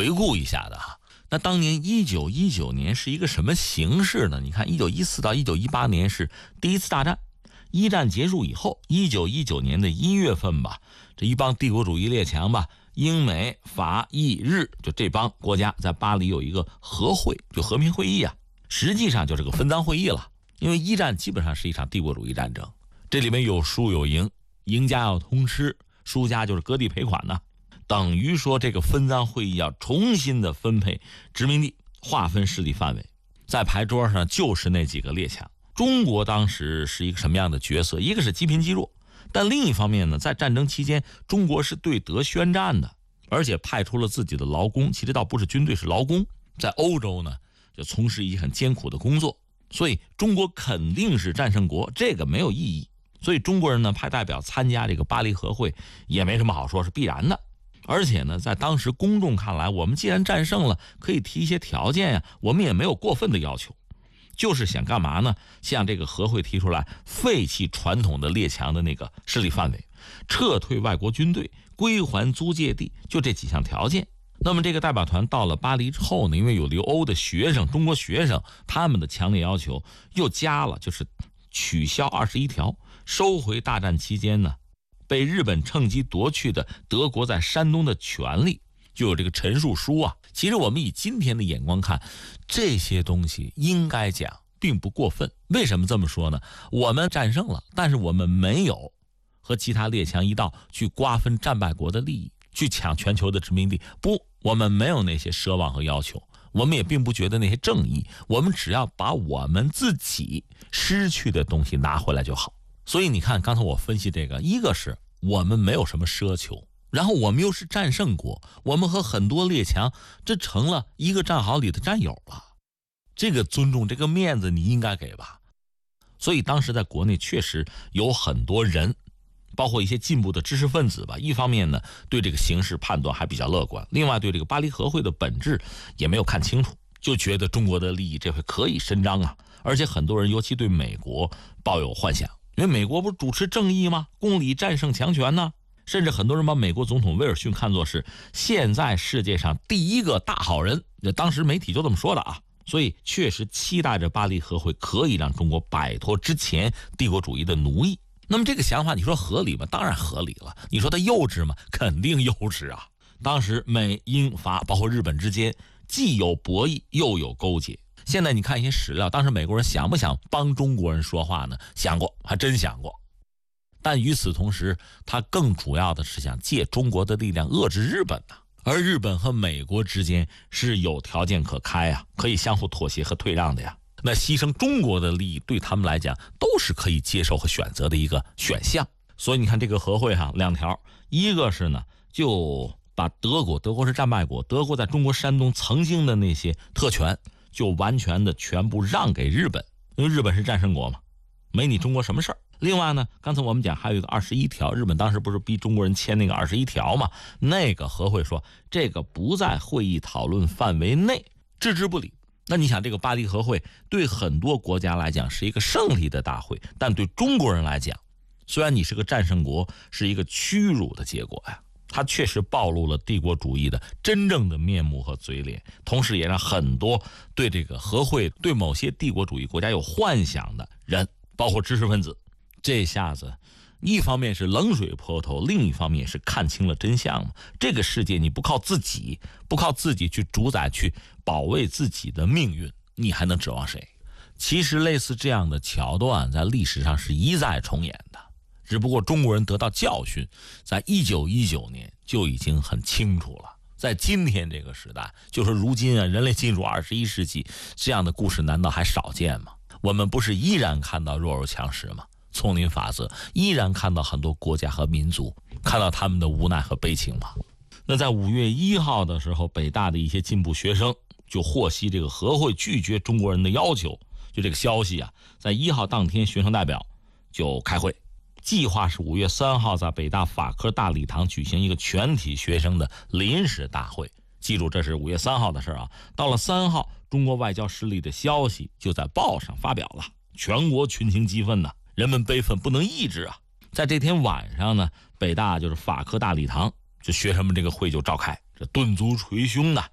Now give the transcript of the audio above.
回顾一下的哈。那当年1919年是一个什么形势呢？你看1914到1918年是第一次大战，一战结束以后，1919年的1月份吧，这一帮帝国主义列强吧，英美法意日，就这帮国家在巴黎有一个和会，就和平会议啊，实际上就是个分赃会议了。因为一战基本上是一场帝国主义战争，这里面有输有赢，赢家要通吃，输家就是割地赔款呢。等于说这个分赃会议要重新的分配殖民地，划分势力范围，在牌桌上就是那几个列强。中国当时是一个什么样的角色？一个是积贫积弱，但另一方面呢，在战争期间中国是对德宣战的，而且派出了自己的劳工，其实倒不是军队，是劳工，在欧洲呢就从事一些很艰苦的工作，所以中国肯定是战胜国，这个没有异议。所以中国人呢派代表参加这个巴黎和会也没什么好说，是必然的。而且呢，在当时公众看来，我们既然战胜了，可以提一些条件呀，我们也没有过分的要求，就是想干嘛呢？向这个和会提出来，废弃传统的列强的那个势力范围，撤退外国军队，归还租界地，就这几项条件。那么这个代表团到了巴黎之后呢，因为有留欧的学生，中国学生，他们的强烈要求又加了，就是取消21条，收回大战期间呢被日本趁机夺去的德国在山东的权利，就有这个陈述书啊。其实我们以今天的眼光看，这些东西应该讲并不过分。为什么这么说呢？我们战胜了，但是我们没有和其他列强一道去瓜分战败国的利益，去抢全球的殖民地，不，我们没有那些奢望和要求，我们也并不觉得那些正义，我们只要把我们自己失去的东西拿回来就好。所以你看刚才我分析这个，一个是我们没有什么奢求，然后我们又是战胜国，我们和很多列强这成了一个战壕里的战友了，这个尊重这个面子你应该给吧。所以当时在国内确实有很多人，包括一些进步的知识分子吧，一方面呢对这个形势判断还比较乐观，另外对这个巴黎和会的本质也没有看清楚，就觉得中国的利益这回可以伸张啊。而且很多人尤其对美国抱有幻想，因为美国不是主持正义吗？公理战胜强权呢。甚至很多人把美国总统威尔逊看作是现在世界上第一个大好人，当时媒体就这么说的啊。所以确实期待着巴黎和会可以让中国摆脱之前帝国主义的奴役。那么这个想法你说合理吗？当然合理了。你说它幼稚吗？肯定幼稚啊。当时美英法包括日本之间既有博弈又有勾结。现在你看一些史料，当时美国人想不想帮中国人说话呢？想过，还真想过。但与此同时，他更主要的是想借中国的力量遏制日本呐。而日本和美国之间是有条件可开啊，可以相互妥协和退让的呀。那牺牲中国的利益对他们来讲都是可以接受和选择的一个选项。所以你看这个和会两条，一个是呢就把德国是战败国，德国在中国山东曾经的那些特权就完全的全部让给日本，因为日本是战胜国嘛，没你中国什么事儿。另外呢，刚才我们讲还有一个21条，日本当时不是逼中国人签那个21条嘛？那个和会说这个不在会议讨论范围内，置之不理。那你想这个巴黎和会对很多国家来讲是一个胜利的大会，但对中国人来讲，虽然你是个战胜国，是一个屈辱的结果呀。它确实暴露了帝国主义的真正的面目和嘴脸，同时也让很多对这个和会对某些帝国主义国家有幻想的人，包括知识分子，这下子一方面是冷水泼头，另一方面也是看清了真相嘛。这个世界你不靠自己去主宰，去保卫自己的命运，你还能指望谁？其实类似这样的桥段在历史上是一再重演的，只不过中国人得到教训，在1919年就已经很清楚了。在今天这个时代，就是如今人类进入21世纪，这样的故事难道还少见吗？我们不是依然看到弱肉强食吗？丛林法则，依然看到很多国家和民族，看到他们的无奈和悲情吗？那在5月1号的时候，北大的一些进步学生就获悉这个和会拒绝中国人的要求，就这个消息啊，在1号当天，学生代表就开会，计划是5月3号在北大法科大礼堂举行一个全体学生的临时大会。记住，这是5月3号的事啊。到了3号，中国外交失利的消息就在报上发表了，全国群情激愤呐，人们悲愤不能抑制啊。在这天晚上呢，北大就是法科大礼堂，就学生们这个会就召开，这顿足捶胸的